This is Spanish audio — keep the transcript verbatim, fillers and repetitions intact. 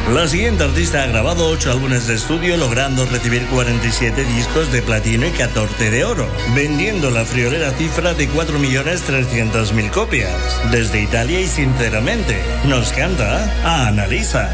La siguiente artista ha grabado ocho álbumes de estudio, logrando recibir cuarenta y siete discos de platino y catorce de oro, vendiendo la friolera cifra de cuatro millones trescientas mil copias. Desde Italia y sinceramente, nos canta a Annalisa.